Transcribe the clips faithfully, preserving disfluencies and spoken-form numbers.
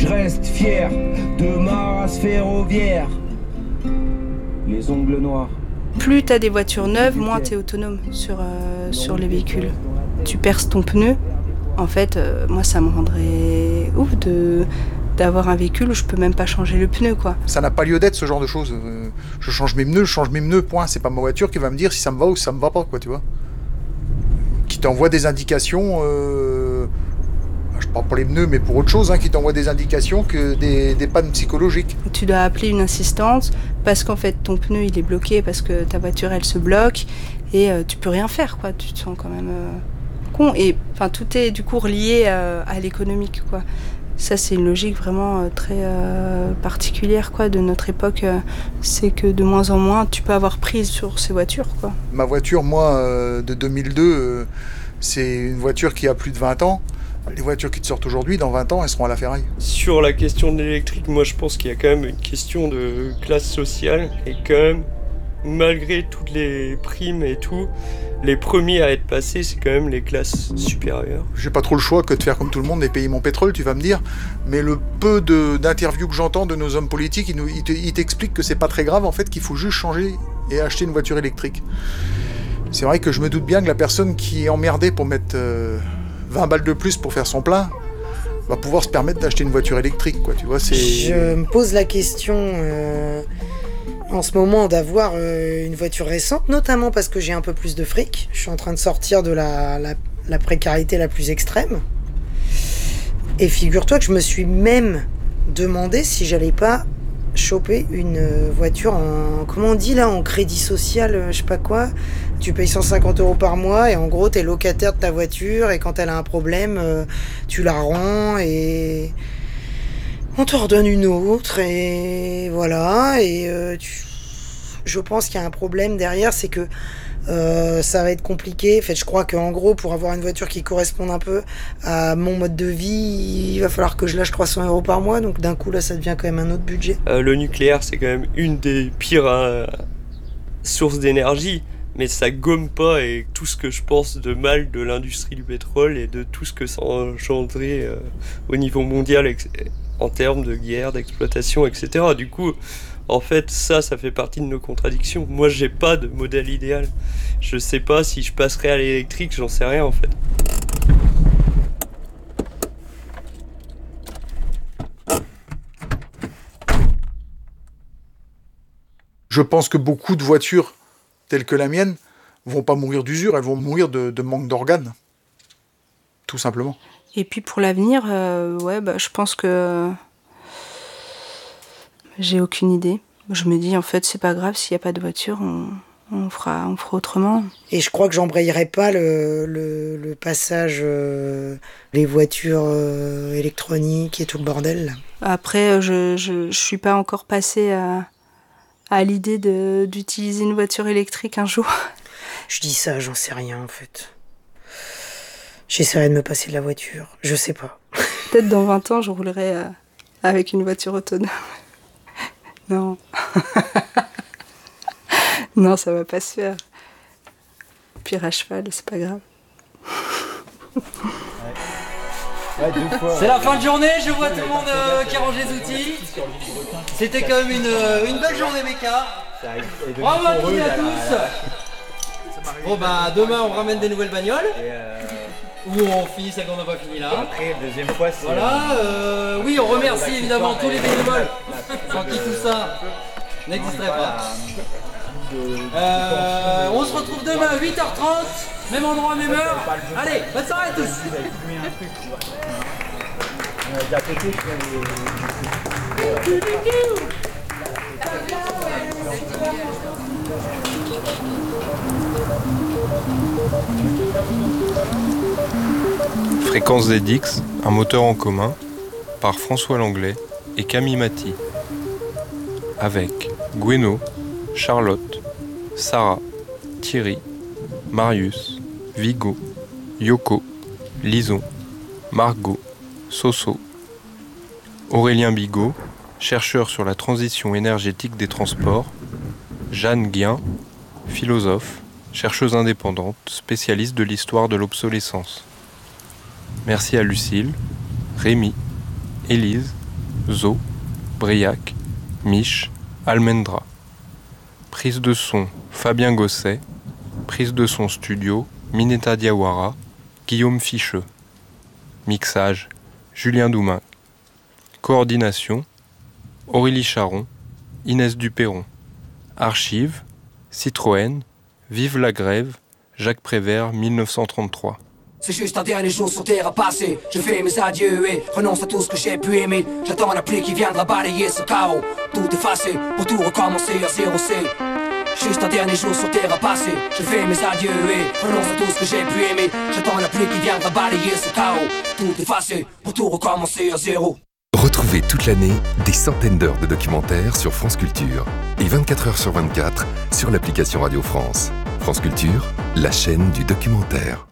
je reste fier de ma race ferroviaire. Les ongles noirs. Plus t'as des voitures neuves, moins t'es autonome sur, euh, sur les véhicules. Tu perces ton pneu. En fait, euh, moi, ça me rendrait ouf de, d'avoir un véhicule où je peux même pas changer le pneu, quoi. Ça n'a pas lieu d'être, ce genre de choses. Euh, je change mes pneus, je change mes pneus, point. C'est pas ma voiture qui va me dire si ça me va ou si ça me va pas, quoi, tu vois. Qui t'envoie des indications... Euh... Je parle pour les pneus, mais pour autre chose, hein, qui t'envoie des indications que des, des pannes psychologiques. Tu dois appeler une assistante parce qu'en fait, ton pneu, il est bloqué, parce que ta voiture, elle se bloque, et euh, tu peux rien faire, quoi. Tu te sens quand même... Euh... con et enfin tout est du coup relié à, à l'économique, quoi. Ça, c'est une logique vraiment euh, très euh, particulière, quoi, de notre époque. Euh, c'est que de moins en moins tu peux avoir prise sur ces voitures, quoi. Ma voiture, moi, euh, de deux mille deux, euh, c'est une voiture qui a plus de vingt ans. Les voitures qui te sortent aujourd'hui, dans vingt ans, elles seront à la ferraille. Sur la question de l'électrique, moi je pense qu'il y a quand même une question de classe sociale, et quand même, malgré toutes les primes et tout, les premiers à être passés, c'est quand même les classes supérieures. J'ai pas trop le choix que de faire comme tout le monde et payer mon pétrole, tu vas me dire. Mais le peu de, d'interviews que j'entends de nos hommes politiques, ils, nous, ils, te, ils t'expliquent que c'est pas très grave, en fait, qu'il faut juste changer et acheter une voiture électrique. C'est vrai que je me doute bien que la personne qui est emmerdée pour mettre euh, vingt balles de plus pour faire son plein va pouvoir se permettre d'acheter une voiture électrique, quoi, tu vois, c'est... Je me pose la question... Euh... en ce moment d'avoir euh, une voiture récente, notamment parce que j'ai un peu plus de fric. Je suis en train de sortir de la, la, la précarité la plus extrême. Et figure-toi que je me suis même demandé si j'allais pas choper une voiture en... comment on dit là, en crédit social, je sais pas quoi. Tu payes cent cinquante euros par mois et en gros t'es locataire de ta voiture et quand elle a un problème, euh, tu la rends et... on te redonne une autre et voilà. Et euh, tu... je pense qu'il y a un problème derrière, c'est que euh, ça va être compliqué. En fait, je crois qu'en gros, pour avoir une voiture qui corresponde un peu à mon mode de vie, il va falloir que je lâche trois cents euros par mois. Donc d'un coup, là, ça devient quand même un autre budget. Euh, le nucléaire, c'est quand même une des pires euh, sources d'énergie. Mais ça gomme pas et tout ce que je pense de mal de l'industrie du pétrole et de tout ce que ça a engendré euh, au niveau mondial ex- en termes de guerre, d'exploitation, et cetera. Du coup, en fait, ça, ça fait partie de nos contradictions. Moi, j'ai pas de modèle idéal. Je sais pas si je passerai à l'électrique, j'en sais rien en fait. Je pense que beaucoup de voitures telles que la mienne vont pas mourir d'usure, elles vont mourir de, de manque d'organes. Tout simplement. Et puis pour l'avenir, euh, ouais, bah, je pense que j'ai aucune idée. Je me dis, en fait, c'est pas grave, s'il n'y a pas de voiture, on, on, fera, on fera autrement. Et je crois que j'embrayerai pas le, le, le passage, euh, les voitures euh, électroniques et tout le bordel. Là. Après, je, je, je suis pas encore passée à, à l'idée de, d'utiliser une voiture électrique un jour. Je dis ça, j'en sais rien en fait. J'essaierai de me passer de la voiture, je sais pas. Peut-être dans vingt ans, je roulerai euh, avec une voiture autonome. Non. Non, ça va pas se faire. Pire à cheval, c'est pas grave. Ouais, deux fois. C'est la fin de journée, je vois tout le monde euh, qui range les outils. C'était quand même une, euh, une belle journée, Meka. Bravo à tous et à tous. Bon bah demain on ramène des nouvelles bagnoles. Ou on finit celle qu'on n'a pas fini là. Après, deuxième fois, c'est... Voilà, euh, oui, on remercie évidemment tous les bénévoles sans qui tout ça n'existerait pas. Euh, on se retrouve demain à huit heures trente, même endroit, même heure. Allez, bonne soirée à tous. Fréquence Z X, un moteur en commun, par François Langlais et Camille Maty. Avec Gwenno, Charlotte, Sarah, Thierry, Marius, Vigo, Yoko, Lison, Margot, Soso, Aurélien Bigot, chercheur sur la transition énergétique des transports, Jeanne Guien, philosophe, chercheuse indépendante, spécialiste de l'histoire de l'obsolescence. Merci à Lucille, Rémi, Élise, Zo, Briac, Mich, Almendra. Prise de son, Fabien Gosset. Prise de son studio, Mineta Diawara, Guillaume Ficheux. Mixage, Julien Doumain. Coordination, Aurélie Charon, Inès Duperron. Archives, Citroën, Vive la grève, Jacques Prévert, dix-neuf cent trente-trois. C'est juste un dernier jour sur terre à passer. Je fais mes adieux et renonce à tout ce que j'ai pu aimer. J'attends la pluie qui viendra balayer ce chaos. Tout effacer pour tout recommencer à zéro C. Juste un dernier jour sur terre à passer. Je fais mes adieux et renonce à tout ce que j'ai pu aimer. J'attends la pluie qui viendra balayer ce chaos. Tout effacer pour tout recommencer à zéro. Retrouvez toute l'année des centaines d'heures de documentaires sur France Culture et vingt-quatre heures sur vingt-quatre sur l'application Radio France. France Culture, la chaîne du documentaire.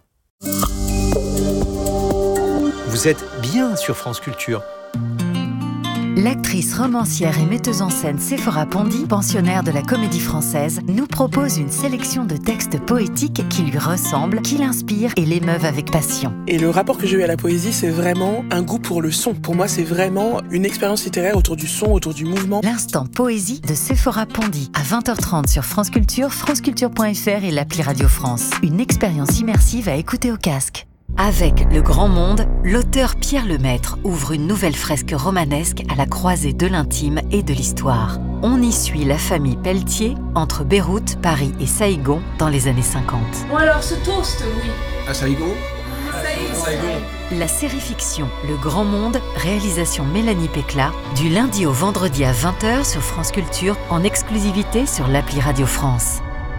Vous êtes bien sur France Culture. L'actrice, romancière et metteuse en scène Séphora Pondy, pensionnaire de la Comédie Française, nous propose une sélection de textes poétiques qui lui ressemblent, qui l'inspirent et l'émeuvent avec passion. Et le rapport que j'ai eu à la poésie, c'est vraiment un goût pour le son. Pour moi, c'est vraiment une expérience littéraire autour du son, autour du mouvement. L'instant poésie de Séphora Pondy, à vingt heures trente sur France Culture, franceculture point f r et l'appli Radio France. Une expérience immersive à écouter au casque. Avec Le Grand Monde, l'auteur Pierre Lemaître ouvre une nouvelle fresque romanesque à la croisée de l'intime et de l'histoire. On y suit la famille Pelletier entre Beyrouth, Paris et Saïgon dans les années cinquante. Bon alors ce toast, oui. À Saïgon ? Saïgon. La série fiction Le Grand Monde, réalisation Mélanie Pécla, du lundi au vendredi à vingt heures sur France Culture, en exclusivité sur l'appli Radio France.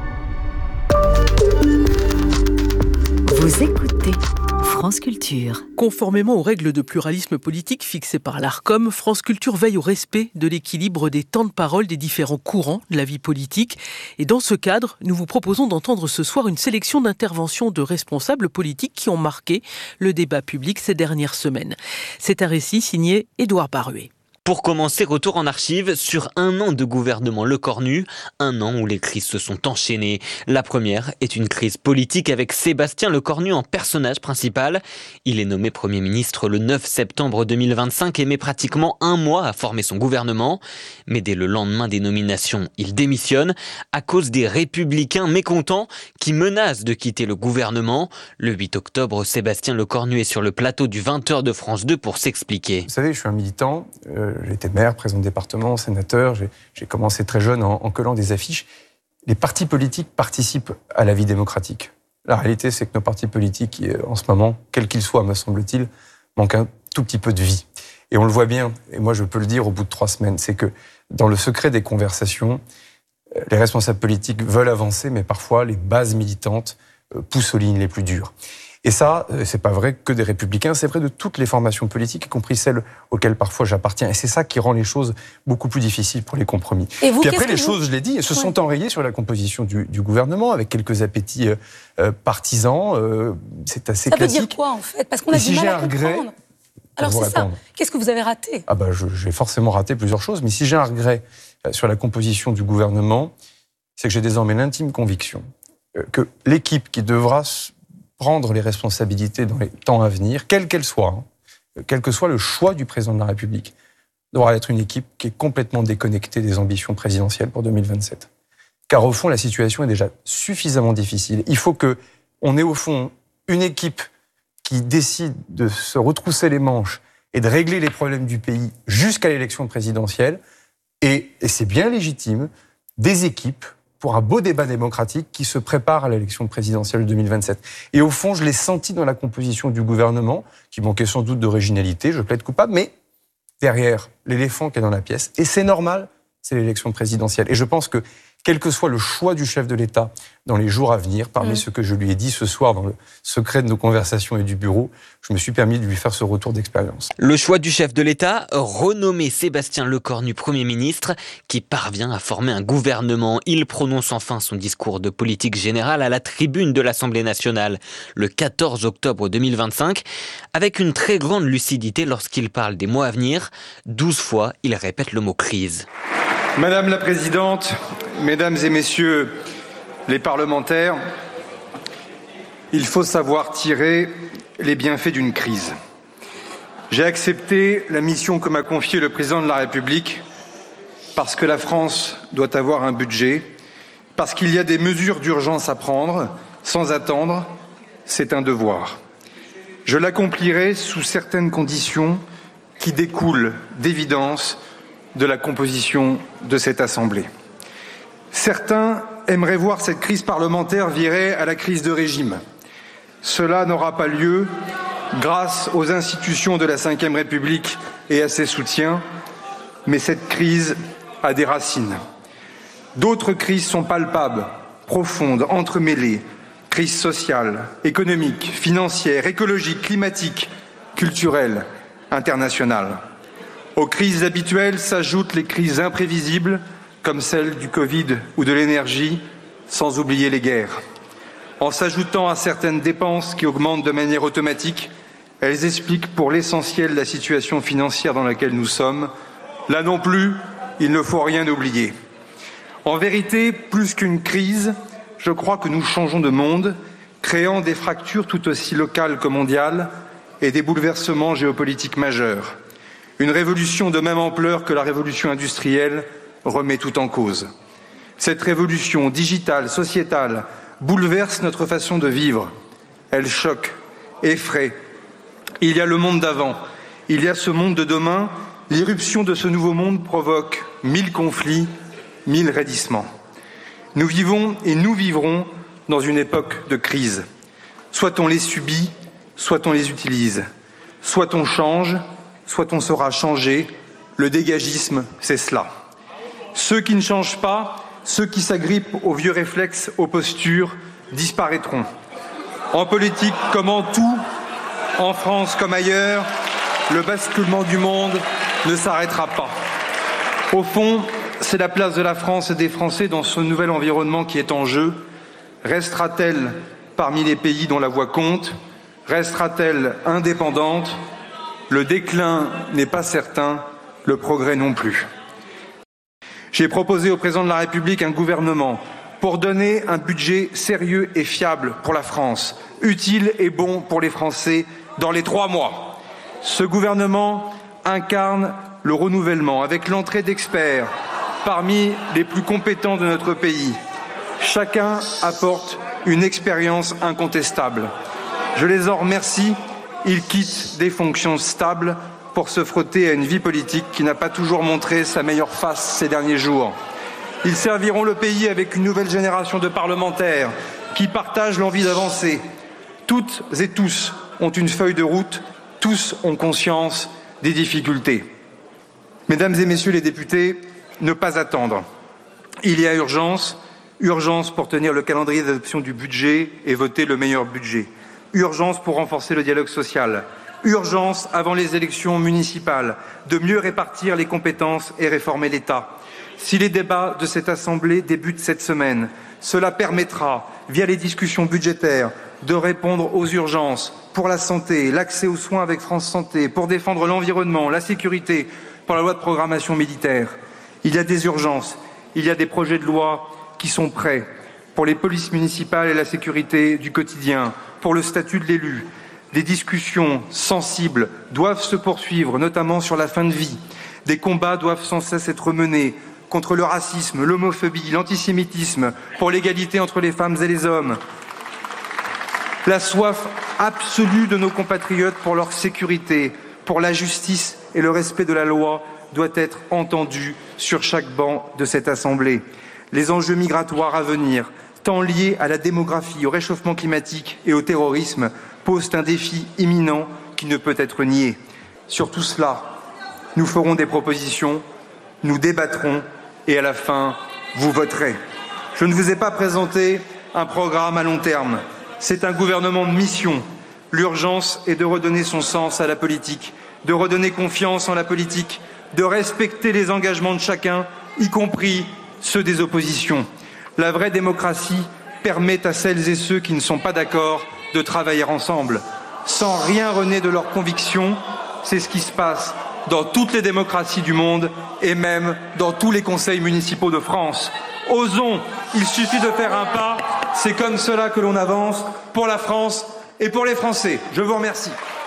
Vous écoutez France Culture. Conformément aux règles de pluralisme politique fixées par l'ARCOM, France Culture veille au respect de l'équilibre des temps de parole des différents courants de la vie politique. Et dans ce cadre, nous vous proposons d'entendre ce soir une sélection d'interventions de responsables politiques qui ont marqué le débat public ces dernières semaines. C'est un récit signé Édouard Baruet. Pour commencer, retour en archives sur un an de gouvernement Lecornu, un an où les crises se sont enchaînées. La première est une crise politique avec Sébastien Lecornu en personnage principal. Il est nommé Premier ministre le neuf septembre deux mille vingt-cinq et met pratiquement un mois à former son gouvernement. Mais dès le lendemain des nominations, il démissionne à cause des Républicains mécontents qui menacent de quitter le gouvernement. Le huit octobre, Sébastien Lecornu est sur le plateau du vingt heures de France deux pour s'expliquer. Vous savez, je suis un militant. Euh... J'ai été maire, président de département, sénateur. J'ai, j'ai commencé très jeune en, en collant des affiches. Les partis politiques participent à la vie démocratique. La réalité, c'est que nos partis politiques, en ce moment, quels qu'ils soient, me semble-t-il, manquent un tout petit peu de vie. Et on le voit bien, et moi je peux le dire au bout de trois semaines, c'est que dans le secret des conversations, les responsables politiques veulent avancer, mais parfois les bases militantes poussent aux lignes les plus dures. Et ça, c'est pas vrai que des Républicains, c'est vrai de toutes les formations politiques, y compris celles auxquelles parfois j'appartiens. Et c'est ça qui rend les choses beaucoup plus difficiles pour les compromis. Et vous, Puis après, les vous... choses, je l'ai dit, se ouais. sont enrayées sur la composition du, du gouvernement, avec quelques appétits euh, partisans. Euh, c'est assez ça classique. Ça veut dire quoi, en fait ? Parce qu'on a Et du si mal j'ai à un regret, comprendre. Alors c'est répondre. ça. Qu'est-ce que vous avez raté ? Ah bah, je, j'ai forcément raté plusieurs choses, mais si j'ai un regret sur la composition du gouvernement, c'est que j'ai désormais l'intime conviction que l'équipe qui devra prendre les responsabilités dans les temps à venir, quelles qu'elles soient, hein, quel que soit le choix du président de la République, devra être une équipe qui est complètement déconnectée des ambitions présidentielles pour deux mille vingt-sept. Car au fond, la situation est déjà suffisamment difficile. Il faut qu'on ait au fond une équipe qui décide de se retrousser les manches et de régler les problèmes du pays jusqu'à l'élection présidentielle. Et, et c'est bien légitime, des équipes pour un beau débat démocratique qui se prépare à l'élection présidentielle deux mille vingt-sept. Et au fond, je l'ai senti dans la composition du gouvernement, qui manquait sans doute d'originalité, je plaide coupable, mais derrière, l'éléphant qui est dans la pièce, et c'est normal, c'est l'élection présidentielle. Et je pense que, quel que soit le choix du chef de l'État dans les jours à venir, parmi mmh. ce que je lui ai dit ce soir dans le secret de nos conversations et du bureau, je me suis permis de lui faire ce retour d'expérience. Le choix du chef de l'État, renommé Sébastien Lecornu Premier ministre, qui parvient à former un gouvernement. Il prononce enfin son discours de politique générale à la tribune de l'Assemblée nationale le quatorze octobre deux mille vingt-cinq, avec une très grande lucidité lorsqu'il parle des mois à venir. douze fois, il répète le mot crise. Madame la Présidente, Mesdames et Messieurs les parlementaires, il faut savoir tirer les bienfaits d'une crise. J'ai accepté la mission que m'a confiée le président de la République parce que la France doit avoir un budget, parce qu'il y a des mesures d'urgence à prendre sans attendre, c'est un devoir. Je l'accomplirai sous certaines conditions qui découlent d'évidence de la composition de cette Assemblée. Certains aimeraient voir cette crise parlementaire virer à la crise de régime. Cela n'aura pas lieu grâce aux institutions de la cinquième République et à ses soutiens, mais cette crise a des racines. D'autres crises sont palpables, profondes, entremêlées. Crise sociale, économique, financière, écologique, climatique, culturelle, internationale. Aux crises habituelles s'ajoutent les crises imprévisibles, comme celle du Covid ou de l'énergie, sans oublier les guerres. En s'ajoutant à certaines dépenses qui augmentent de manière automatique, elles expliquent pour l'essentiel la situation financière dans laquelle nous sommes. Là non plus, il ne faut rien oublier. En vérité, plus qu'une crise, je crois que nous changeons de monde, créant des fractures tout aussi locales que mondiales et des bouleversements géopolitiques majeurs. Une révolution de même ampleur que la révolution industrielle remet tout en cause. Cette révolution digitale, sociétale, bouleverse notre façon de vivre. Elle choque, effraie. Il y a le monde d'avant, il y a ce monde de demain. L'irruption de ce nouveau monde provoque mille conflits, mille raidissements. Nous vivons et nous vivrons dans une époque de crise. Soit on les subit, soit on les utilise. Soit on change, soit on sera changé. Le dégagisme, c'est cela. Ceux qui ne changent pas, ceux qui s'agrippent aux vieux réflexes, aux postures, disparaîtront. En politique comme en tout, en France comme ailleurs, le basculement du monde ne s'arrêtera pas. Au fond, c'est la place de la France et des Français dans ce nouvel environnement qui est en jeu. Restera-t-elle parmi les pays dont la voix compte? Restera-t-elle indépendante? Le déclin n'est pas certain, le progrès non plus. J'ai proposé au président de la République un gouvernement pour donner un budget sérieux et fiable pour la France, utile et bon pour les Français dans les trois mois. Ce gouvernement incarne le renouvellement avec l'entrée d'experts parmi les plus compétents de notre pays. Chacun apporte une expérience incontestable. Je les en remercie. Ils quittent des fonctions stables pour se frotter à une vie politique qui n'a pas toujours montré sa meilleure face ces derniers jours. Ils serviront le pays avec une nouvelle génération de parlementaires qui partagent l'envie d'avancer. Toutes et tous ont une feuille de route, tous ont conscience des difficultés. Mesdames et messieurs les députés, ne pas attendre. Il y a urgence, urgence pour tenir le calendrier d'adoption du budget et voter le meilleur budget. Urgence pour renforcer le dialogue social. Urgence avant les élections municipales, de mieux répartir les compétences et réformer l'État. Si les débats de cette Assemblée débutent cette semaine, cela permettra, via les discussions budgétaires, de répondre aux urgences pour la santé, l'accès aux soins avec France Santé, pour défendre l'environnement, la sécurité, pour la loi de programmation militaire. Il y a des urgences, il y a des projets de loi qui sont prêts pour les polices municipales et la sécurité du quotidien, pour le statut de l'élu. Des discussions sensibles doivent se poursuivre, notamment sur la fin de vie. Des combats doivent sans cesse être menés contre le racisme, l'homophobie, l'antisémitisme, pour l'égalité entre les femmes et les hommes. La soif absolue de nos compatriotes pour leur sécurité, pour la justice et le respect de la loi doit être entendue sur chaque banc de cette Assemblée. Les enjeux migratoires à venir, tant liés à la démographie, au réchauffement climatique et au terrorisme, posent un défi imminent qui ne peut être nié. Sur tout cela, nous ferons des propositions, nous débattrons et à la fin, vous voterez. Je ne vous ai pas présenté un programme à long terme. C'est un gouvernement de mission. L'urgence est de redonner son sens à la politique, de redonner confiance en la politique, de respecter les engagements de chacun, y compris ceux des oppositions. La vraie démocratie permet à celles et ceux qui ne sont pas d'accord de travailler ensemble, sans rien renier de leurs convictions. C'est ce qui se passe dans toutes les démocraties du monde et même dans tous les conseils municipaux de France. Osons, il suffit de faire un pas, c'est comme cela que l'on avance pour la France et pour les Français. Je vous remercie.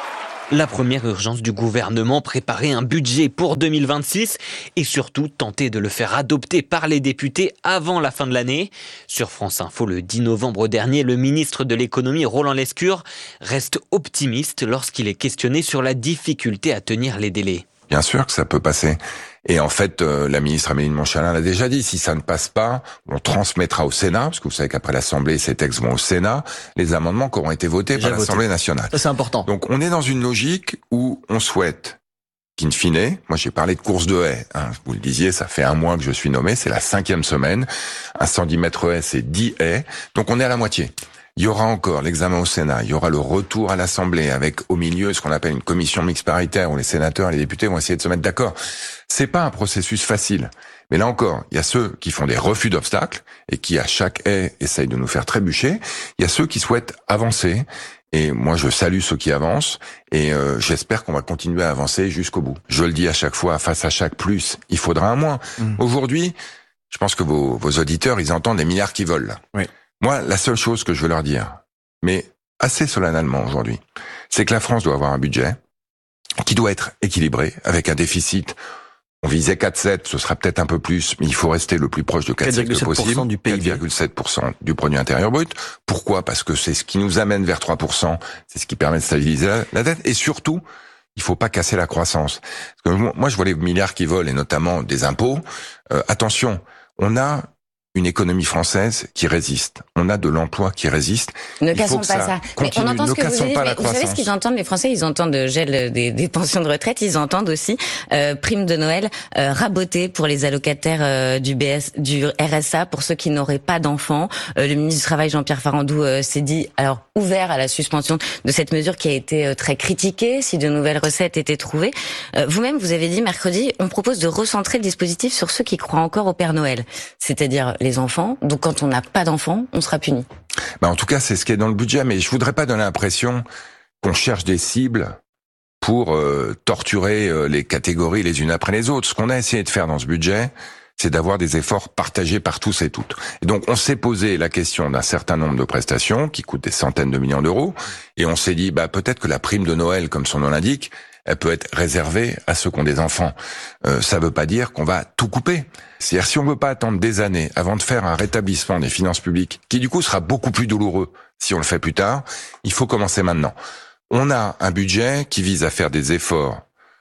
La première urgence du gouvernement, préparer un budget pour deux mille vingt-six et surtout tenter de le faire adopter par les députés avant la fin de l'année. Sur France Info, le dix novembre dernier, le ministre de l'économie Roland Lescure reste optimiste lorsqu'il est questionné sur la difficulté à tenir les délais. Bien sûr que ça peut passer. Et en fait, euh, la ministre Amélie de Montchalin l'a déjà dit, si ça ne passe pas, on transmettra au Sénat, parce que vous savez qu'après l'Assemblée, ces textes vont au Sénat, les amendements qui auront été votés déjà par l'Assemblée voté. nationale. Ça, c'est important. Donc on est dans une logique où on souhaite qu'in fine, moi j'ai parlé de course de haies, hein, vous le disiez, ça fait un mois que je suis nommé, c'est la cinquième semaine, un cent dix mètres haies, c'est dix haies, donc on est à la moitié. Il y aura encore l'examen au Sénat, il y aura le retour à l'Assemblée avec au milieu ce qu'on appelle une commission mixte paritaire où les sénateurs et les députés vont essayer de se mettre d'accord. C'est pas un processus facile. Mais là encore, il y a ceux qui font des refus d'obstacles et qui à chaque haie essayent de nous faire trébucher. Il y a ceux qui souhaitent avancer et moi je salue ceux qui avancent et euh, j'espère qu'on va continuer à avancer jusqu'au bout. Je le dis à chaque fois, face à chaque plus, il faudra un moins. Mmh. Aujourd'hui, je pense que vos, vos auditeurs, ils entendent des milliards qui volent là. Oui. Moi, la seule chose que je veux leur dire, mais assez solennellement aujourd'hui, c'est que la France doit avoir un budget qui doit être équilibré, avec un déficit. On visait quatre virgule sept, ce sera peut-être un peu plus, mais il faut rester le plus proche de quatre virgule sept possible. Du P I B. quatre virgule sept pour cent du produit intérieur brut. Pourquoi ? Parce que c'est ce qui nous amène vers trois pour cent, c'est ce qui permet de stabiliser la, la dette, et surtout, il faut pas casser la croissance. Parce que moi, je vois les milliards qui volent, et notamment des impôts. Euh, attention, on a une économie française qui résiste. On a de l'emploi qui résiste. Ne il cassons faut que pas ça. ça. Continue. Mais on entend ne ce que vous dites. Pas la vous savez ce qu'ils entendent, les Français? Ils entendent de gel des, des pensions de retraite. Ils entendent aussi euh, prime de Noël euh, rabotée pour les allocataires euh, du B S, du R S A, pour ceux qui n'auraient pas d'enfants. Euh, le ministre du Travail, Jean-Pierre Farandou, euh, s'est dit alors ouvert à la suspension de cette mesure qui a été euh, très critiquée si de nouvelles recettes étaient trouvées. Euh, vous-même, vous avez dit mercredi, on propose de recentrer le dispositif sur ceux qui croient encore au Père Noël, c'est-à-dire les enfants. Donc quand on n'a pas d'enfants, on sera puni. Bah en tout cas, c'est ce qui est dans le budget, mais je voudrais pas donner l'impression qu'on cherche des cibles pour euh, torturer euh, les catégories les unes après les autres. Ce qu'on a essayé de faire dans ce budget, c'est d'avoir des efforts partagés par tous et toutes. Et donc, on s'est posé la question d'un certain nombre de prestations qui coûtent des centaines de millions d'euros, et on s'est dit, bah peut-être que la prime de Noël, comme son nom l'indique, elle peut être réservée à ceux qui ont des enfants. Euh, ça veut pas dire qu'on va tout couper. C'est-à-dire, si on veut pas attendre des années avant de faire un rétablissement des finances publiques, qui du coup sera beaucoup plus douloureux si on le fait plus tard, il faut commencer maintenant. On a un budget qui vise à faire des efforts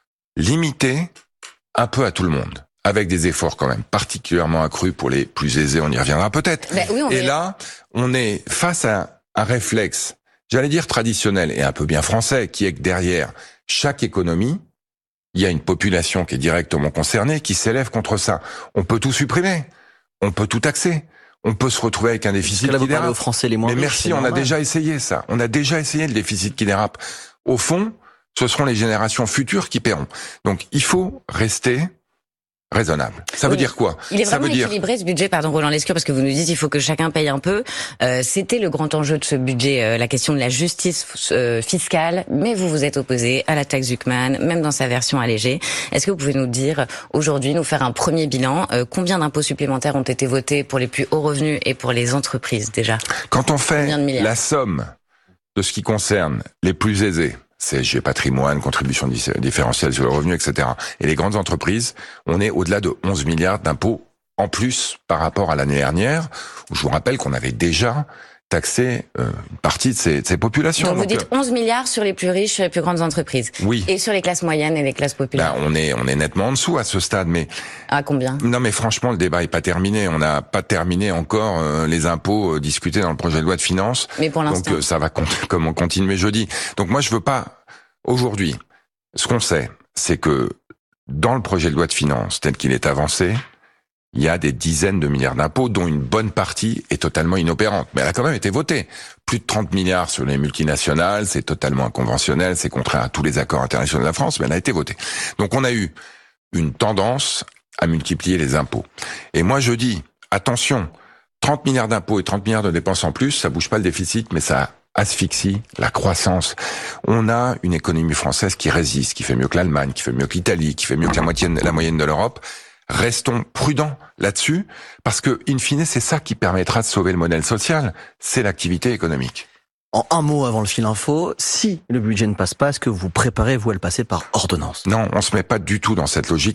limités un peu à tout le monde, avec des efforts quand même particulièrement accrus pour les plus aisés, on y reviendra peut-être. Ben oui, on et est... là, on est face à un réflexe, j'allais dire traditionnel et un peu bien français, qui est que derrière chaque économie, il y a une population qui est directement concernée, qui s'élève contre ça. On peut tout supprimer, on peut tout taxer, on peut se retrouver avec un déficit qui dérape. Aux Français les moins Mais riches, merci, on normal. a déjà essayé ça. On a déjà essayé le déficit qui dérape. Au fond, ce seront les générations futures qui paieront. Donc, il faut rester raisonnable. Ça oui. veut dire quoi? Il est ça vraiment veut dire... équilibré ce budget, pardon Roland Lescure, parce que vous nous dites il faut que chacun paye un peu. Euh, C'était le grand enjeu de ce budget, euh, la question de la justice euh, fiscale, mais vous vous êtes opposé à la taxe Zuckman, même dans sa version allégée. Est-ce que vous pouvez nous dire aujourd'hui, nous faire un premier bilan, euh, combien d'impôts supplémentaires ont été votés pour les plus hauts revenus et pour les entreprises déjà? Quand on fait la somme de ce qui concerne les plus aisés, C S G patrimoine, contribution différentielle sur le revenu, et cetera. Et les grandes entreprises, on est au-delà de onze milliards d'impôts en plus par rapport à l'année dernière, où je vous rappelle qu'on avait déjà taxé euh, une partie de ces, de ces populations. Donc, Donc vous dites onze milliards sur les plus riches et les plus grandes entreprises. Oui. Et sur les classes moyennes et les classes populaires. Ben, on est on est nettement en dessous à ce stade, mais à combien? Non, mais franchement, le débat est pas terminé. On n'a pas terminé encore euh, les impôts euh, discutés dans le projet de loi de finances. Mais pour l'instant. Donc euh, ça va con- comme on continuer jeudi. Donc moi, je veux pas aujourd'hui. Ce qu'on sait, c'est que dans le projet de loi de finances tel qu'il est avancé, il y a des dizaines de milliards d'impôts, dont une bonne partie est totalement inopérante. Mais elle a quand même été votée. Plus de trente milliards sur les multinationales, c'est totalement inconventionnel, c'est contraire à tous les accords internationaux de la France, mais elle a été votée. Donc on a eu une tendance à multiplier les impôts. Et moi je dis, attention, trente milliards d'impôts et trente milliards de dépenses en plus, ça bouge pas le déficit, mais ça asphyxie la croissance. On a une économie française qui résiste, qui fait mieux que l'Allemagne, qui fait mieux que l'Italie, qui fait mieux que la moyenne, la moyenne de l'Europe. Restons prudents là-dessus, parce que, in fine, c'est ça qui permettra de sauver le modèle social, c'est l'activité économique. En un mot avant le fil info, si le budget ne passe pas, est-ce que vous préparez, vous, à le passer par ordonnance? Non, on se met pas du tout dans cette logique.